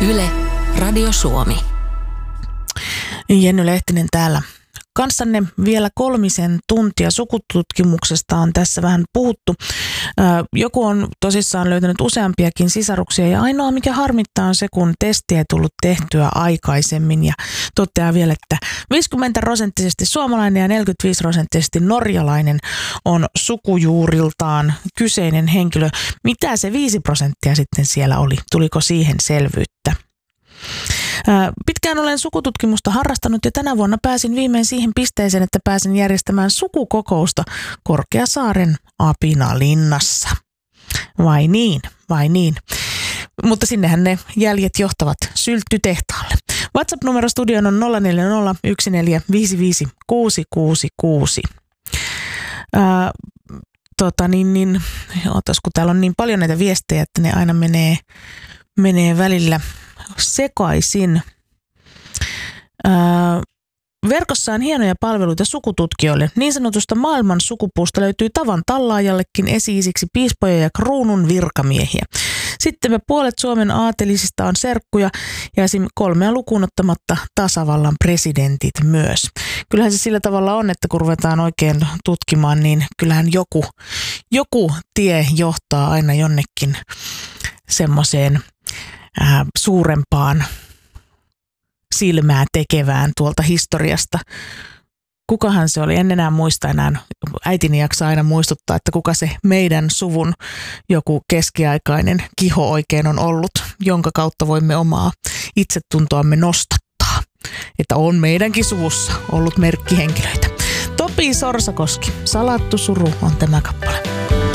Yle, Radio Suomi. Jenny Lehtinen täällä. Kanssanne vielä 3 tuntia. Sukututkimuksesta on tässä vähän puhuttu. Joku on tosissaan löytänyt useampiakin sisaruksia ja ainoa mikä harmittaa on se, kun testiä ei tullut tehtyä aikaisemmin ja toteaa vielä, että 50% suomalainen ja 45% norjalainen on sukujuuriltaan kyseinen henkilö. Mitä se 5% sitten siellä oli? Tuliko siihen selvyyttä? Pitkään olen sukututkimusta harrastanut ja tänä vuonna pääsin viimein siihen pisteeseen, että pääsin järjestämään sukukokousta Korkeasaaren Apinalinnassa. Vai niin. Mutta sinnehän ne jäljet johtavat sylttytehtaalle. WhatsApp-numero studioon on 0401455666. Ootas, kun täällä on niin paljon näitä viestejä, että ne aina menee välillä sekaisin. Verkossa on hienoja palveluita sukututkijoille. Niin sanotusta maailman sukupuusta löytyy tavan tallaajallekin esi-isiksi piispoja ja kruunun virkamiehiä. Sitten puolet Suomen aatelisista on serkkuja ja esim. 3 lukuun ottamatta tasavallan presidentit myös. Kyllähän se sillä tavalla on, että kun ruvetaan oikein tutkimaan, niin kyllähän joku tie johtaa aina jonnekin semmoiseen suurempaan silmää tekevään tuolta historiasta. Kukahan se oli? En enää muista enää. Äitini jaksaa aina muistuttaa, että kuka se meidän suvun joku keskiaikainen kiho oikein on ollut, jonka kautta voimme omaa itsetuntoamme nostattaa. Että on meidänkin suvussa ollut merkkihenkilöitä. Topi Sorsakoski, Salattu suru on tämä kappale.